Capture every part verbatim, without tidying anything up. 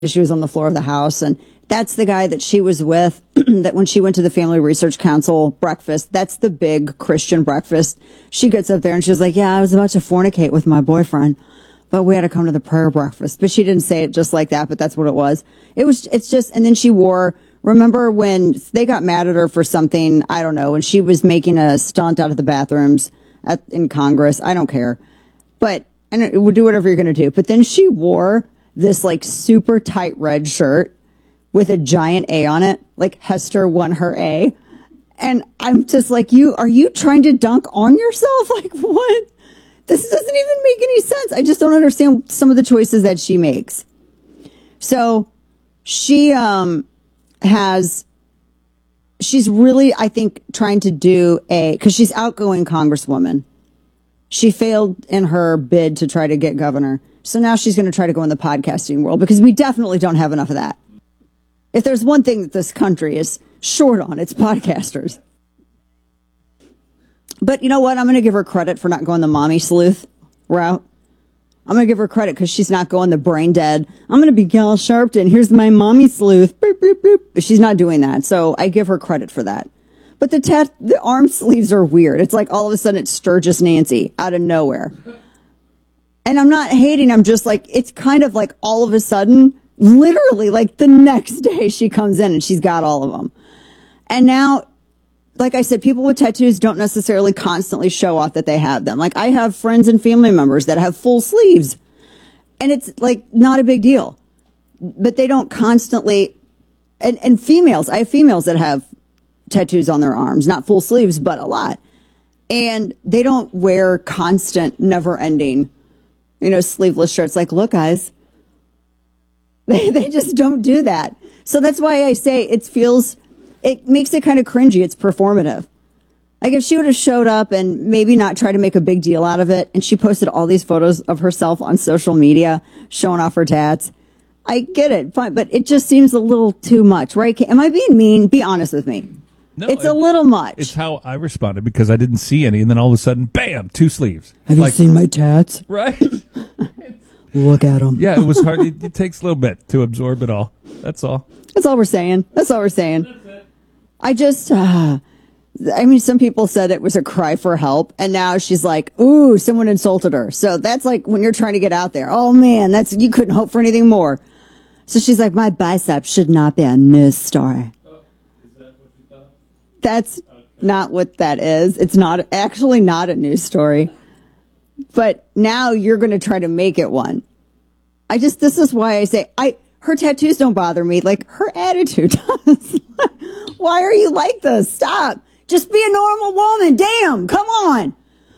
she was on the floor of the House. And that's the guy that she was with, that when she went to the Family Research Council breakfast, that's the big Christian breakfast. She gets up there and she's like, yeah, I was about to fornicate with my boyfriend, but we had to come to the prayer breakfast. But she didn't say it just like that, but that's what it was. It was, it's just, and then she wore, remember when they got mad at her for something, I don't know, and she was making a stunt out of the bathrooms at, in Congress. I don't care. But, and it would do whatever you're going to do. But then she wore this like super tight red shirt with a giant A on it, like Hester won her A. And I'm just like, you, are you trying to dunk on yourself? Like, what? This doesn't even make any sense. I just don't understand some of the choices that she makes. So she um, has, she's really, I think, trying to do a, because she's outgoing congresswoman. She failed in her bid to try to get governor. So now she's going to try to go in the podcasting world because we definitely don't have enough of that. If there's one thing that this country is short on, it's podcasters. But you know what? I'm going to give her credit for not going the mommy sleuth route. I'm going to give her credit because she's not going the brain dead. I'm going to be Gal Sharpton. Here's my mommy sleuth. Boop, boop, boop. She's not doing that. So I give her credit for that. But the tat- the arm sleeves are weird. It's like all of a sudden it's Sturgis Nancy out of nowhere. And I'm not hating. I'm just like, it's kind of like all of a sudden, literally like the next day she comes in and she's got all of them. And now, like I said, people with tattoos don't necessarily constantly show off that they have them. Like I have friends and family members that have full sleeves and it's like not a big deal, but they don't constantly. And, and females, I have females that have tattoos on their arms, not full sleeves, but a lot. And they don't wear constant, never ending, you know, sleeveless shirts. Like, look, guys, they, they just don't do that. So that's why I say it feels, it makes it kind of cringy. It's performative. Like if she would have showed up and maybe not try to make a big deal out of it, and she posted all these photos of herself on social media showing off her tats, I get it, fine, but it just seems a little too much, right? Am I being mean? Be honest with me. No, it's a little much. It's how I responded because I didn't see any, and then all of a sudden, bam, two sleeves. Have like, you seen my tats? Right. Look at them. Yeah, it was hard. It, it takes a little bit to absorb it all. That's all. That's all we're saying. That's all we're saying. That's it. I just, uh, I mean, some people said it was a cry for help, and now she's like, ooh, someone insulted her. So that's like when you're trying to get out there. Oh, man, that's you couldn't hope for anything more. So she's like, my bicep should not be a news story. That's not what that is. It's not actually not a news story. But now you're going to try to make it one. I just, this is why I say, I, her tattoos don't bother me. Like her attitude does. Why are you like this? Stop. Just be a normal woman. Damn. Come on.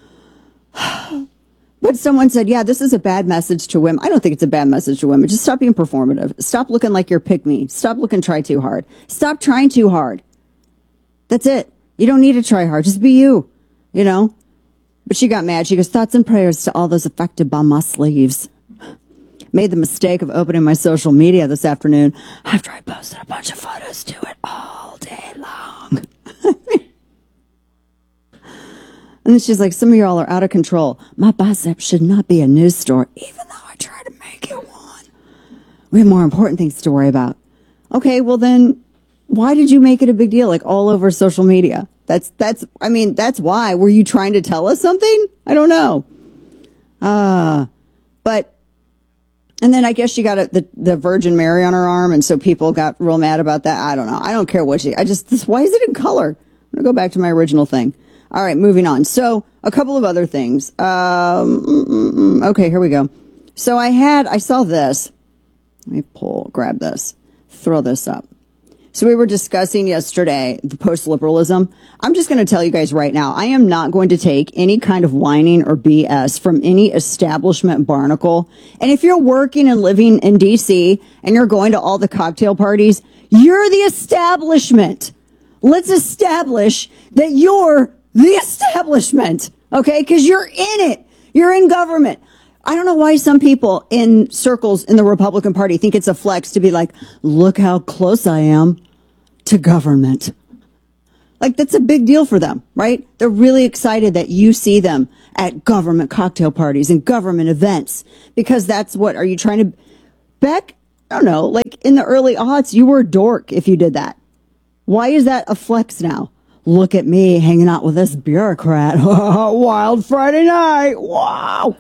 But someone said, yeah, this is a bad message to women. I don't think it's a bad message to women. Just stop being performative. Stop looking like you're pick me. Stop looking try too hard. Stop trying too hard. That's it. You don't need to try hard. Just be you, you know? But she got mad. She goes, thoughts and prayers to all those affected by my sleeves. Made the mistake of opening my social media this afternoon after I posted a bunch of photos to it all day long. And then she's like, some of y'all are out of control. My bicep should not be a news story, even though I try to make it one. We have more important things to worry about. Okay, well then, why did you make it a big deal, like all over social media? That's, that's, I mean, that's why. Were you trying to tell us something? I don't know. Uh, but, and then I guess she got a, the, the Virgin Mary on her arm, and so people got real mad about that. I don't know. I don't care what she, I just, this, why is it in color? I'm going to go back to my original thing. All right, moving on. So a couple of other things. Um, mm, mm, mm, okay, here we go. So I had, I saw this. Let me pull, grab this, throw this up. So we were discussing yesterday the post-liberalism. I'm just going to tell you guys right now, I am not going to take any kind of whining or B S from any establishment barnacle. And if you're working and living in D C and you're going to all the cocktail parties, you're the establishment. Let's establish that you're the establishment, okay? Because you're in it. You're in government. I don't know why some people in circles in the Republican Party think it's a flex to be like, look how close I am to government. Like, that's a big deal for them, right? They're really excited that you see them at government cocktail parties and government events because that's what, are you trying to, Beck, I don't know, like in the early aughts, you were a dork if you did that. Why is that a flex now? Look at me hanging out with this bureaucrat. Wild Friday night. Wow.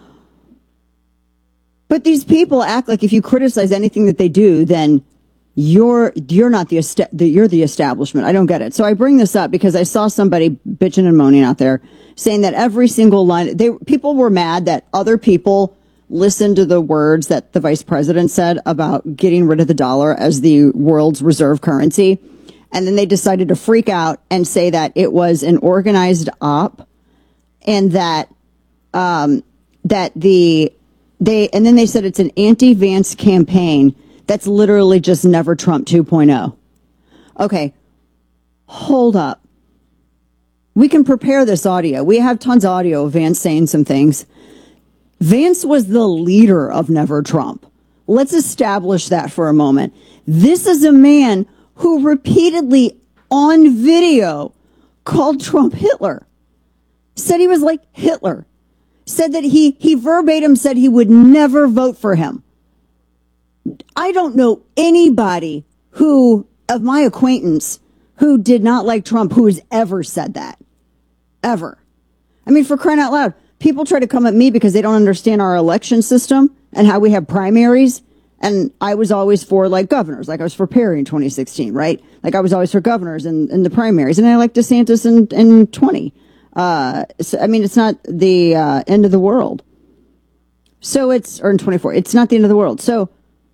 But these people act like if you criticize anything that they do, then you're you're not the, est- the you're the establishment. I don't get it. So I bring this up because I saw somebody bitching and moaning out there saying that every single line, they people were mad that other people listened to the words that the vice president said about getting rid of the dollar as the world's reserve currency. And then they decided to freak out and say that it was an organized op and that um, that the they and then they said it's an anti-Vance campaign that's literally just Never Trump two point oh. Okay, hold up. We can prepare this audio. We have tons of audio of Vance saying some things. Vance was the leader of Never Trump. Let's establish that for a moment. This is a man who repeatedly on video called Trump Hitler, said he was like Hitler, said that he, he verbatim said he would never vote for him. I don't know anybody who, of my acquaintance, who did not like Trump who has ever said that. Ever. I mean, for crying out loud, people try to come at me because they don't understand our election system and how we have primaries. And I was always for like governors, like I was for Perry in twenty sixteen, right? Like I was always for governors in, in the primaries. And I like DeSantis in, in twenty. Uh, so, I mean, it's not the uh, end of the world. So it's, or in twenty-four, it's not the end of the world. So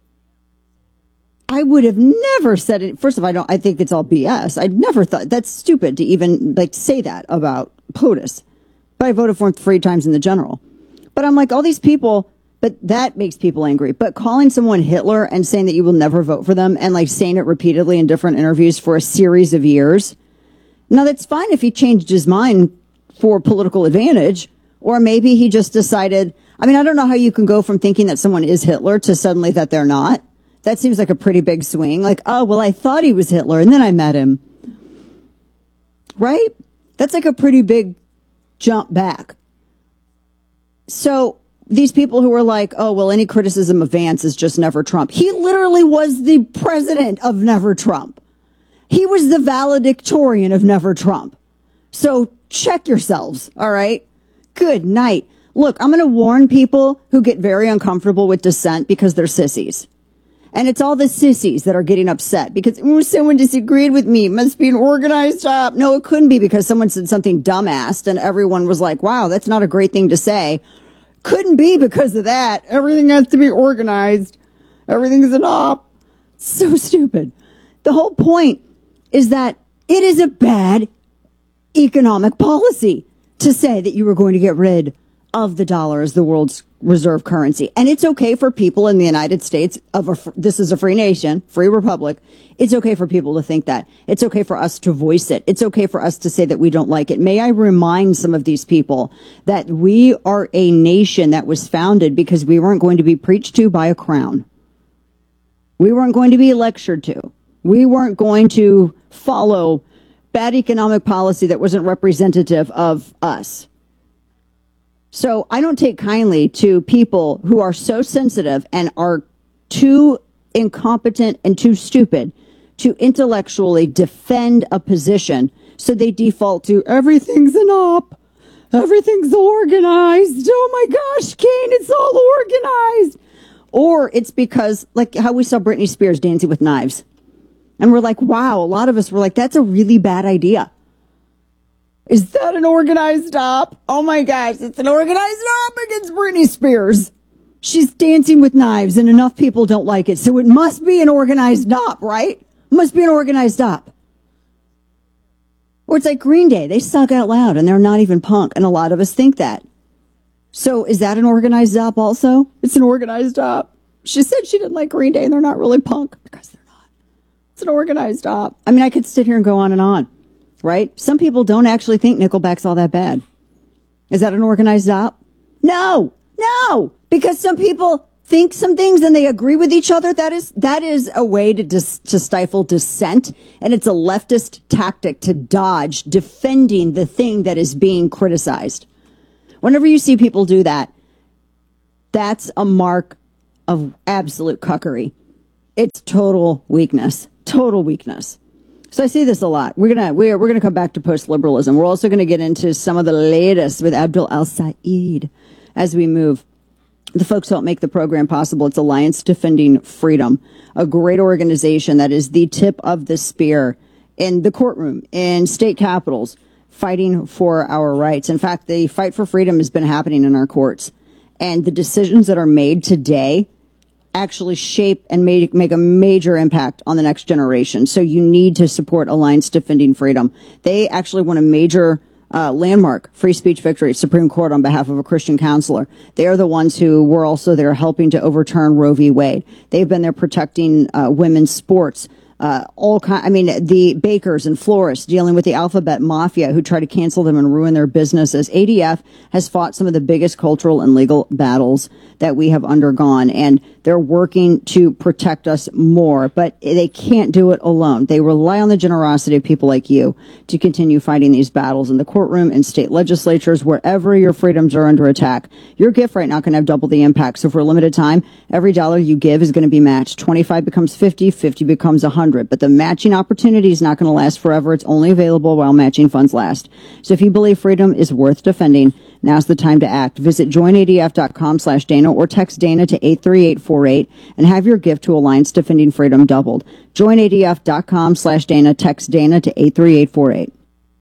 I would have never said it. First of all, I don't, I think it's all B S. I never thought that's stupid to even like say that about POTUS. But I voted for him three times in the general. But I'm like, all these people, but that makes people angry. But calling someone Hitler and saying that you will never vote for them and like saying it repeatedly in different interviews for a series of years. Now, that's fine if he changed his mind for political advantage, or maybe he just decided. I mean, I don't know how you can go from thinking that someone is Hitler to suddenly that they're not. That seems like a pretty big swing. Like, oh, well, I thought he was Hitler and then I met him. Right? That's like a pretty big jump back. So these people who are like, oh, well, any criticism of Vance is just Never Trump. He literally was the president of Never Trump. He was the valedictorian of Never Trump. So check yourselves. All right. Good night. Look, I'm going to warn people who get very uncomfortable with dissent because they're sissies. And it's all the sissies that are getting upset because oh, someone disagreed with me. It must be an organized op. No, it couldn't be because someone said something dumbass and everyone was like, wow, that's not a great thing to say. Couldn't be because of that. Everything has to be organized. Everything's an op. So stupid. The whole point is that it is a bad economic policy to say that you were going to get rid of the dollar as the world's reserve currency. And it's okay for people in the United States of a, this is a free nation, free republic. It's okay for people to think that. It's okay for us to voice it. It's okay for us to say that we don't like it. May I remind some of these people that we are a nation that was founded because we weren't going to be preached to by a crown. We weren't going to be lectured to. We weren't going to follow bad economic policy that wasn't representative of us. So I don't take kindly to people who are so sensitive and are too incompetent and too stupid to intellectually defend a position. So they default to everything's an op. Everything's organized. Oh my gosh, Kane, it's all organized. Or it's because like how we saw Britney Spears dancing with knives. And we're like, wow, a lot of us were like, that's a really bad idea. Is that an organized op? Oh my gosh, it's an organized op against Britney Spears. She's dancing with knives and enough people don't like it. So it must be an organized op, right? Must be an organized op. Or it's like Green Day. They suck out loud and they're not even punk. And a lot of us think that. So is that an organized op also? It's an organized op. She said she didn't like Green Day and they're not really punk because they're not. It's an organized op. I mean, I could sit here and go on and on. Right? Some people don't actually think Nickelback's all that bad. Is that an organized op? No, no, because some people think some things and they agree with each other. That is that is a way to dis, to stifle dissent, and it's a leftist tactic to dodge defending the thing that is being criticized. Whenever you see people do that, that's a mark of absolute cuckery. It's total weakness. Total weakness. So I see this a lot. We're gonna we're we're gonna come back to post-liberalism. We're also gonna get into some of the latest with Abdul El-Sayed as we move. The folks who help make the program possible. It's Alliance Defending Freedom, a great organization that is the tip of the spear in the courtroom, in state capitals, fighting for our rights. In fact, the fight for freedom has been happening in our courts. And the decisions that are made today actually shape and make, make a major impact on the next generation. So you need to support Alliance Defending Freedom. They actually won a major uh, landmark free speech victory, Supreme Court, on behalf of a Christian counselor. They are the ones who were also there helping to overturn Roe v. Wade. They've been there protecting uh, women's sports. Uh, all kind, I mean, the bakers and florists dealing with the alphabet mafia who try to cancel them and ruin their businesses. A D F has fought some of the biggest cultural and legal battles that we have undergone, and they're working to protect us more, but they can't do it alone. They rely on the generosity of people like you to continue fighting these battles in the courtroom and state legislatures, wherever your freedoms are under attack. Your gift right now can have double the impact. So for a limited time, every dollar you give is going to be matched. twenty-five becomes fifty, fifty becomes one hundred. But the matching opportunity is not going to last forever. It's only available while matching funds last. So if you believe freedom is worth defending, now's the time to act. Visit joinadf.com slash Dana or text Dana to eight three eight four eight and have your gift to Alliance Defending Freedom doubled. joinadf.com slash Dana, text Dana to eight three eight four eight.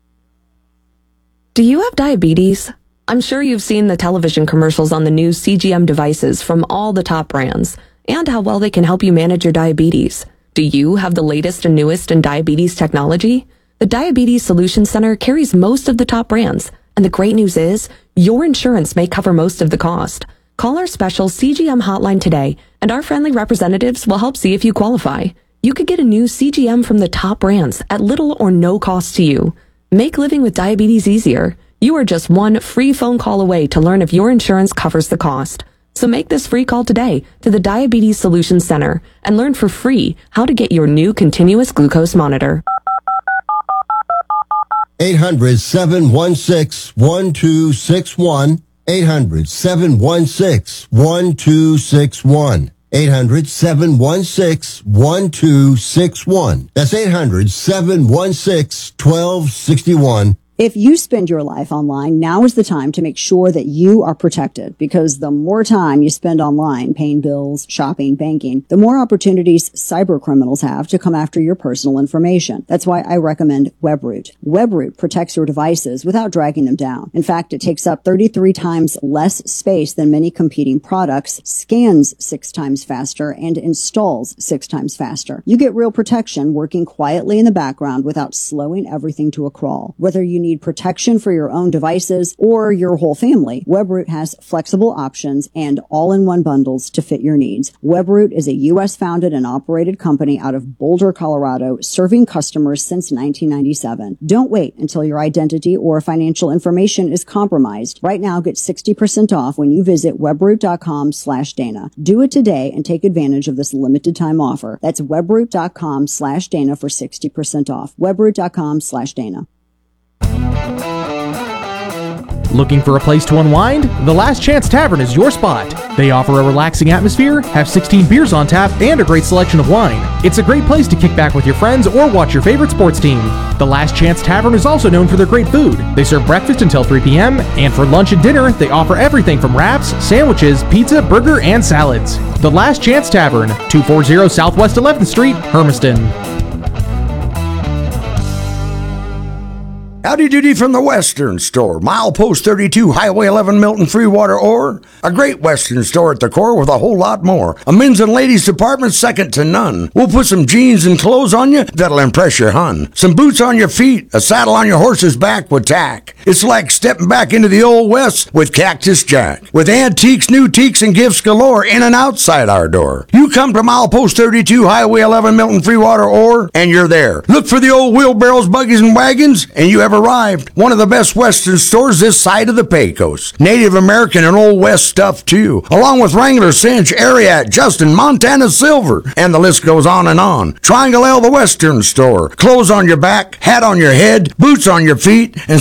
Do you have diabetes? I'm sure you've seen the television commercials on the new C G M devices from all the top brands and how well they can help you manage your diabetes. Do you have the latest and newest in diabetes technology? The Diabetes Solutions Center carries most of the top brands, and the great news is your insurance may cover most of the cost. Call our special C G M hotline today, and our friendly representatives will help see if you qualify. You could get a new C G M from the top brands at little or no cost to you. Make living with diabetes easier. You are just one free phone call away to learn if your insurance covers the cost. So make this free call today to the Diabetes Solutions Center and learn for free how to get your new continuous glucose monitor. eight hundred, seven one six, one two six one. eight hundred, seven one six, one two six one. eight hundred, seven one six, one two six one. That's eight hundred, seven one six, one two six one. If you spend your life online, now is the time to make sure that you are protected, because the more time you spend online paying bills, shopping, banking, the more opportunities cyber criminals have to come after your personal information. That's why I recommend WebRoot. WebRoot protects your devices without dragging them down. In fact, it takes up thirty-three times less space than many competing products, scans six times faster, and installs six times faster. You get real protection working quietly in the background without slowing everything to a crawl. Whether you need protection for your own devices or your whole family, WebRoot has flexible options and all-in-one bundles to fit your needs. WebRoot is a U S founded and operated company out of Boulder, Colorado, serving customers since nineteen ninety-seven. Don't wait until your identity or financial information is compromised. Right now, get sixty percent off when you visit webroot.com slash Dana. Do it today and take advantage of this limited time offer. That's webroot.com slash Dana for sixty percent off. webroot.com slash Dana. Looking for a place to unwind? The Last Chance Tavern is your spot. They offer a relaxing atmosphere, have sixteen beers on tap, and a great selection of wine. It's a great place to kick back with your friends or watch your favorite sports team. The Last Chance Tavern is also known for their great food. They serve breakfast until three p.m., and for lunch and dinner, they offer everything from wraps, sandwiches, pizza, burger, and salads. The Last Chance Tavern, two forty Southwest eleventh Street, Hermiston. Howdy doody from the Western Store, milepost thirty-two, Highway eleven, Milton, Freewater, or a great Western store at the core with a whole lot more. A men's and ladies department second to none. We'll put some jeans and clothes on you that'll impress your hun. Some boots on your feet, a saddle on your horse's back with tack. It's like stepping back into the old West with Cactus Jack. With antiques, new teaks, and gifts galore in and outside our door. You come to milepost thirty-two, Highway eleven, Milton, Freewater, or, and you're there. Look for the old wheelbarrows, buggies, and wagons, and you have arrived. One of the best Western stores this side of the Pecos. Native American and Old West stuff too, along with Wrangler, Cinch, Ariat, Justin, Montana Silver, and the list goes on and on. Triangle L, the Western Store. Clothes on your back, hat on your head, boots on your feet, and some junket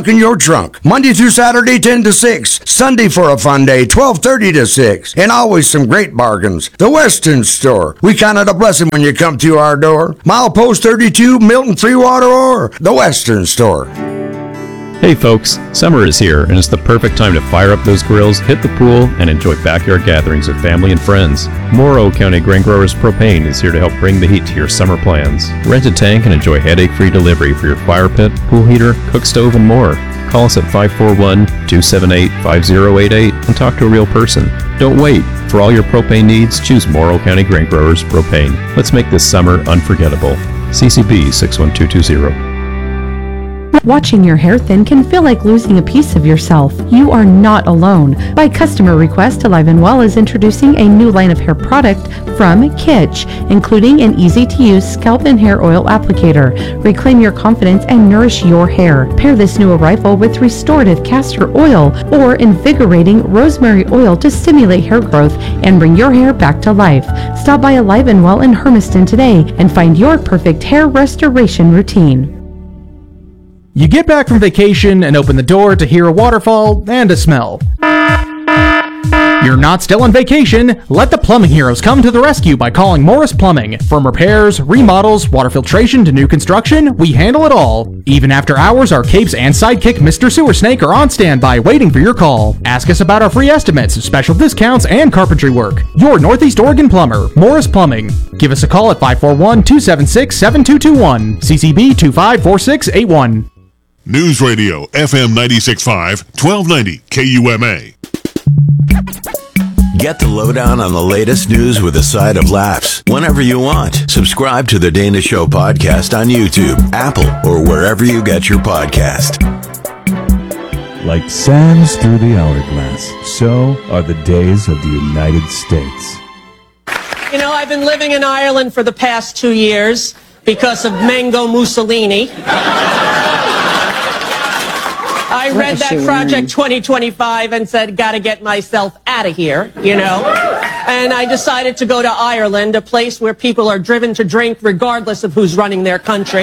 in your trunk. Monday through Saturday, ten to six. Sunday for a fun day, twelve thirty to six. And always some great bargains. The Western Store. We count it a blessing when you come through our door. Milepost thirty-two, Milton Free Water, or the Western Store. Hey folks, summer is here and it's the perfect time to fire up those grills, hit the pool, and enjoy backyard gatherings with family and friends. Morrow County Grain Growers Propane is here to help bring the heat to your summer plans. Rent a tank and enjoy headache-free delivery for your fire pit, pool heater, cook stove, and more. Call us at five four one, two seven eight, five zero eight eight and talk to a real person. Don't wait. For all your propane needs, choose Morrow County Grain Growers Propane. Let's make this summer unforgettable. C C B six one two two zero. Watching your hair thin can feel like losing a piece of yourself. You are not alone. By customer request, Alive and Well is introducing a new line of hair product from Kitsch, including an easy-to-use scalp and hair oil applicator. Reclaim your confidence and nourish your hair. Pair this new arrival with restorative castor oil or invigorating rosemary oil to stimulate hair growth and bring your hair back to life. Stop by Alive and Well in Hermiston today and find your perfect hair restoration routine. You get back from vacation and open the door to hear a waterfall and a smell. You're not still on vacation. Let the plumbing heroes come to the rescue by calling Morris Plumbing. From repairs, remodels, water filtration to new construction, we handle it all. Even after hours, our capes and sidekick Mister Sewer Snake are on standby waiting for your call. Ask us about our free estimates, special discounts, and carpentry work. Your Northeast Oregon plumber, Morris Plumbing. Give us a call at five four one, two seven six, seven two two one, C C B two five four six eight one. News Radio, F M ninety-six point five, twelve ninety K U M A. Get the lowdown on the latest news with a side of laughs whenever you want. Subscribe to the Dana Show podcast on YouTube, Apple, or wherever you get your podcast. Like sands through the hourglass, so are the days of the United States. You know, I've been living in Ireland for the past two years because of Mango Mussolini. I read that Project twenty twenty-five and said, gotta get myself out of here, you know. And I decided to go to Ireland, a place where people are driven to drink regardless of who's running their country.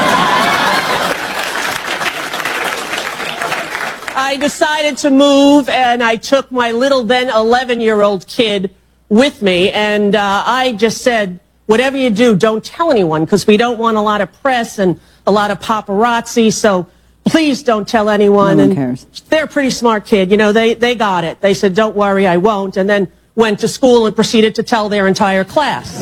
I decided to move, and I took my little then eleven-year-old kid with me, and uh, I just said, whatever you do, don't tell anyone, because we don't want a lot of press and a lot of paparazzi, so please don't tell anyone. No one and cares. They're a pretty smart kid. You know, they, they got it. They said, don't worry, I won't. And then went to school and proceeded to tell their entire class.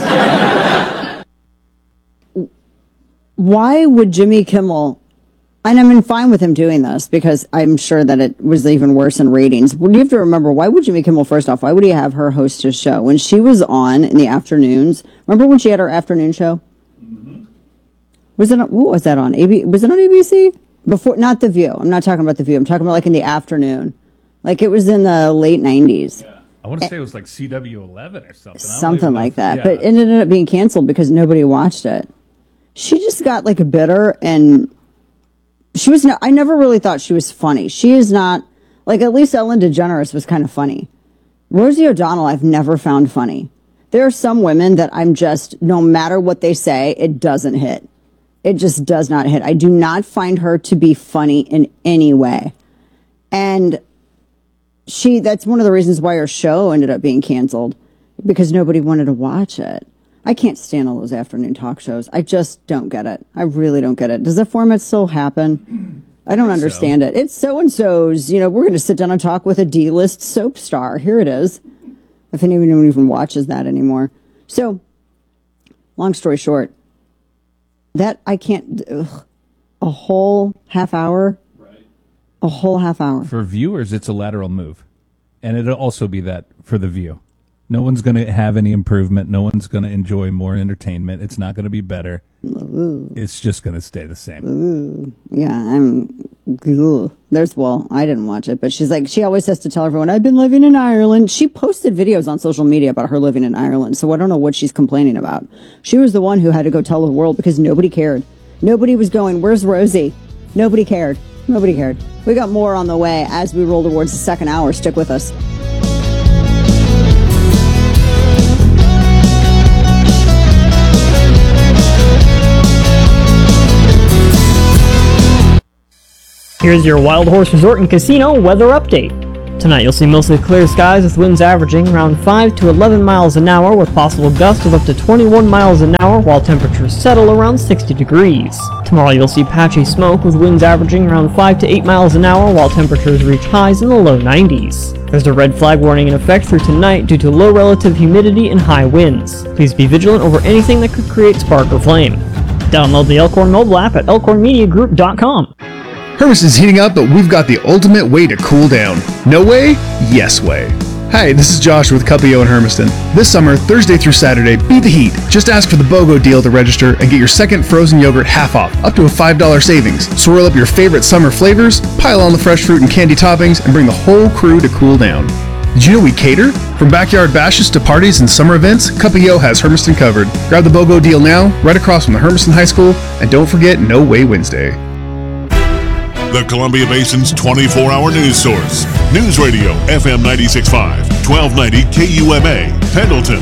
Why would Jimmy Kimmel, and I'm fine with him doing this because I'm sure that it was even worse in ratings. Well, you have to remember, why would Jimmy Kimmel, first off, why would he have her host his show? When she was on in the afternoons, remember when she had her afternoon show? Mm-hmm. Was it, what was that on? A B, was it on A B C? Before, not The View. I'm not talking about The View. I'm talking about like in the afternoon. Like it was in the late nineties. Yeah. I want to say it was like C W eleven or something. Something like that. Yeah. But it ended up being canceled because nobody watched it. She just got like a bitter, and she was no, I never really thought she was funny. She is not, like at least Ellen DeGeneres was kind of funny. Rosie O'Donnell I've never found funny. There are some women that I'm just, no matter what they say, it doesn't hit. It just does not hit. I do not find her to be funny in any way. And she, that's one of the reasons why her show ended up being canceled, because nobody wanted to watch it. I can't stand all those afternoon talk shows. I just don't get it. I really don't get it. Does the format still happen? I don't understand so. it. It's so-and-so's, you know, we're going to sit down and talk with a D-list soap star. Here it is. If anyone even watches that anymore. So, long story short, that I can't, ugh, a whole half hour, right. a whole half hour. For viewers, it's a lateral move. And it'll also be that for the view. No one's going to have any improvement. No one's going to enjoy more entertainment. It's not going to be better. Ooh. It's just going to stay the same. Ooh. Yeah, I'm, ooh. There's, well, I didn't watch it, but she's like, she always has to tell everyone, I've been living in Ireland. She posted videos on social media about her living in Ireland, so I don't know what she's complaining about. She was the one who had to go tell the world because nobody cared. Nobody was going, where's Rosie? Nobody cared. Nobody cared. We got more on the way as we roll towards the second hour. Stick with us. Here's your Wild Horse Resort and Casino weather update. Tonight you'll see mostly clear skies with winds averaging around five to eleven miles an hour with possible gusts of up to twenty-one miles an hour while temperatures settle around sixty degrees. Tomorrow you'll see patchy smoke with winds averaging around five to eight miles an hour while temperatures reach highs in the low nineties. There's a red flag warning in effect through tonight due to low relative humidity and high winds. Please be vigilant over anything that could create spark or flame. Download the Elkhorn mobile app at elkhorn media group dot com. Hermiston's heating up, but we've got the ultimate way to cool down. No way? Yes way. Hi, this is Josh with Cuppio in Hermiston. This summer, Thursday through Saturday, beat the heat. Just ask for the BOGO deal to register and get your second frozen yogurt half off, up to a five dollars savings. Swirl up your favorite summer flavors, pile on the fresh fruit and candy toppings, and bring the whole crew to cool down. Did you know we cater? From backyard bashes to parties and summer events, Cuppio has Hermiston covered. Grab the BOGO deal now, right across from the Hermiston High School, and don't forget No Way Wednesday. The Columbia Basin's twenty-four hour news source. News Radio F M ninety-six point five, twelve ninety K U M A, Pendleton.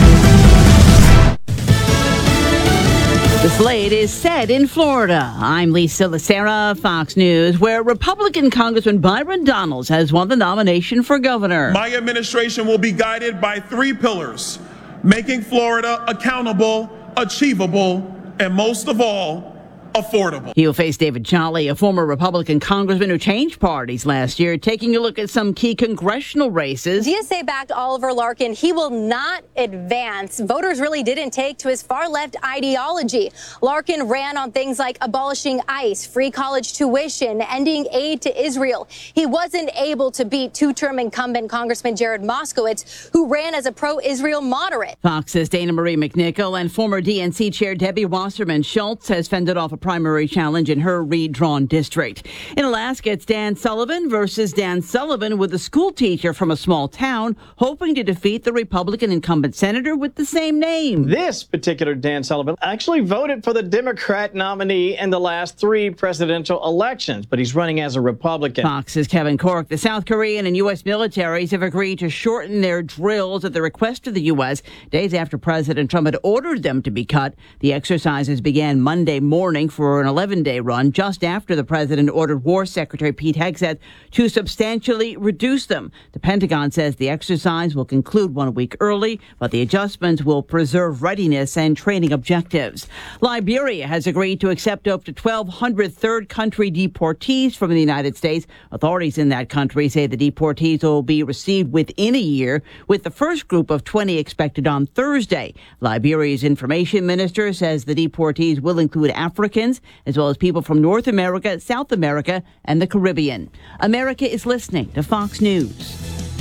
The slate is set in Florida. I'm Lisa Lacera, Fox News, where Republican Congressman Byron Donalds has won the nomination for governor. My administration will be guided by three pillars: making Florida accountable, achievable, and most of all, affordable. He'll face David Jolly, a former Republican congressman who changed parties last year, taking a look at some key congressional races. D S A-backed Oliver Larkin, he will not advance. Voters really didn't take to his far-left ideology. Larkin ran on things like abolishing ICE, free college tuition, ending aid to Israel. He wasn't able to beat two-term incumbent Congressman Jared Moskowitz, who ran as a pro-Israel moderate. Fox's Dana Marie McNichol and former D N C Chair Debbie Wasserman Schultz has fended off a primary challenge in her redrawn district. In Alaska, it's Dan Sullivan versus Dan Sullivan, with a school teacher from a small town hoping to defeat the Republican incumbent senator with the same name. This particular Dan Sullivan actually voted for the Democrat nominee in the last three presidential elections, but he's running as a Republican. Fox's Kevin Cork. The South Korean and U S militaries have agreed to shorten their drills at the request of the U S days after President Trump had ordered them to be cut. The exercises began Monday morning for an eleven-day run, just after the president ordered War Secretary Pete Hegseth to substantially reduce them. The Pentagon says the exercise will conclude one week early, but the adjustments will preserve readiness and training objectives. Liberia has agreed to accept up to twelve hundred third country deportees from the United States. Authorities in that country say the deportees will be received within a year, with the first group of twenty expected on Thursday. Liberia's information minister says the deportees will include Africans, as well as people from North America, South America, and the Caribbean. America is listening to Fox News.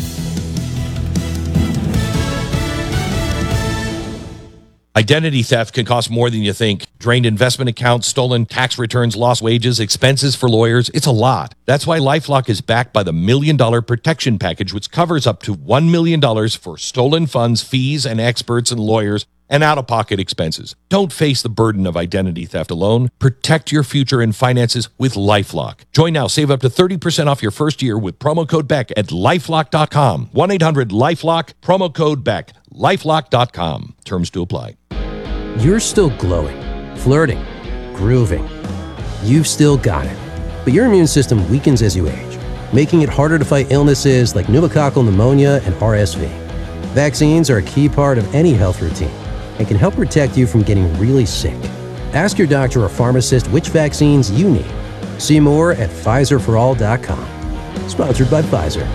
Identity theft can cost more than you think. Drained investment accounts, stolen tax returns, lost wages, expenses for lawyers. It's a lot. That's why LifeLock is backed by the Million Dollar Protection Package, which covers up to one million dollars for stolen funds, fees, and experts and lawyers, and out-of-pocket expenses. Don't face the burden of identity theft alone. Protect your future and finances with LifeLock. Join now. Save up to thirty percent off your first year with promo code Beck at lifelock dot com. one eight hundred LifeLock, promo code Beck. lifelock dot com. Terms to apply. You're still glowing, flirting, grooving. You've still got it. But your immune system weakens as you age, making it harder to fight illnesses like pneumococcal pneumonia and R S V. Vaccines are a key part of any health routine and can help protect you from getting really sick. Ask your doctor or pharmacist which vaccines you need. See more at Pfizer for all dot com. Sponsored by Pfizer.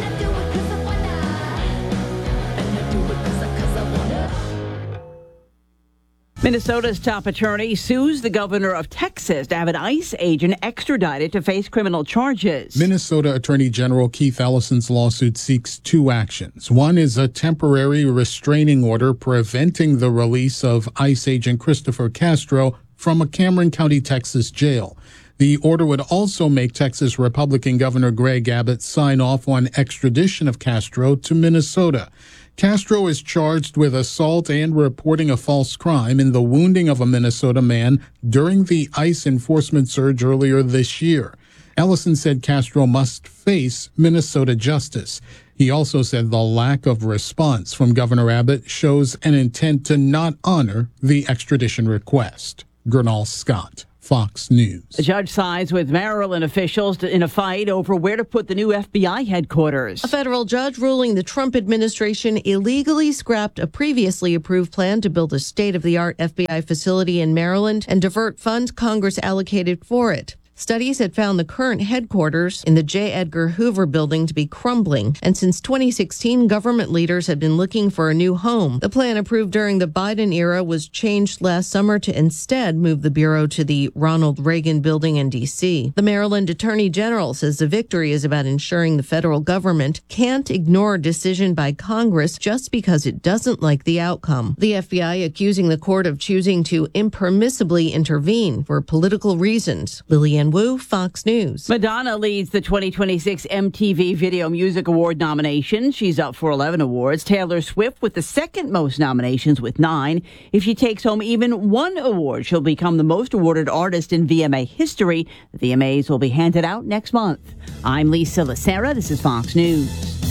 Minnesota's top attorney sues the governor of Texas to have an ICE agent extradited to face criminal charges. Minnesota Attorney General Keith Ellison's lawsuit seeks two actions. One is a temporary restraining order preventing the release of ICE agent Christopher Castro from a Cameron County, Texas jail. The order would also make Texas Republican Governor Greg Abbott sign off on extradition of Castro to Minnesota. Castro is charged with assault and reporting a false crime in the wounding of a Minnesota man during the ICE enforcement surge earlier this year. Ellison said Castro must face Minnesota justice. He also said the lack of response from Governor Abbott shows an intent to not honor the extradition request. Gernal Scott, Fox News. The judge sides with Maryland officials in a fight over where to put the new F B I headquarters. A federal judge ruling the Trump administration illegally scrapped a previously approved plan to build a state-of-the-art F B I facility in Maryland and divert funds Congress allocated for it. Studies had found the current headquarters in the J. Edgar Hoover building to be crumbling, and since twenty sixteen, government leaders had been looking for a new home. The plan approved during the Biden era was changed last summer to instead move the bureau to the Ronald Reagan building in D C. The Maryland Attorney General says the victory is about ensuring the federal government can't ignore a decision by Congress just because it doesn't like the outcome. The F B I accusing the court of choosing to impermissibly intervene for political reasons. Lillian Wu, Fox News. Madonna leads the twenty twenty-six M T V Video Music Award nominations. She's up for eleven awards. Taylor Swift with the second most nominations with nine. If she takes home even one award, she'll become the most awarded artist in V M A history. The V M As will be handed out next month. I'm Lisa Lacera. This is Fox News.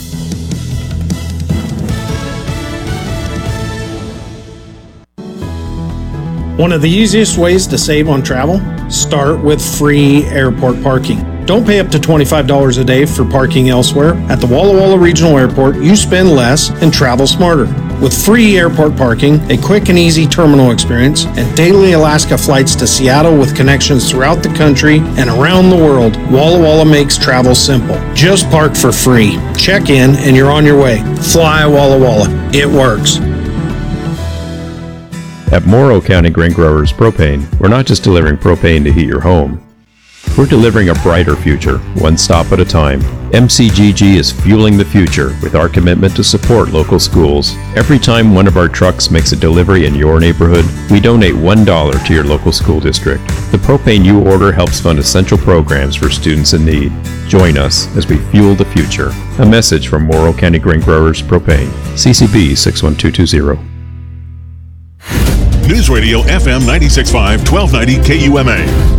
One of the easiest ways to save on travel? Start with free airport parking. Don't pay up to twenty-five dollars a day for parking elsewhere. At the Walla Walla Regional Airport, you spend less and travel smarter. With free airport parking, a quick and easy terminal experience, and daily Alaska flights to Seattle with connections throughout the country and around the world, Walla Walla makes travel simple. Just park for free. Check in and you're on your way. Fly Walla Walla. It works. At Morrow County Grain Growers Propane, we're not just delivering propane to heat your home. We're delivering a brighter future, one stop at a time. M C G G is fueling the future with our commitment to support local schools. Every time one of our trucks makes a delivery in your neighborhood, we donate one dollar to your local school district. The propane you order helps fund essential programs for students in need. Join us as we fuel the future. A message from Morrow County Grain Growers Propane. C C B six one two two zero. News Radio F M ninety-six point five, twelve ninety K U M A.